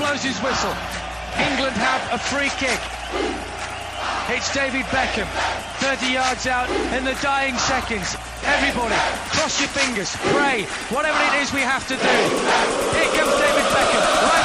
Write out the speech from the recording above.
blows his whistle. England have a free kick. It's David Beckham, 30 yards out in the dying seconds. Everybody, cross your fingers, pray, whatever it is we have to do. Here comes David Beckham.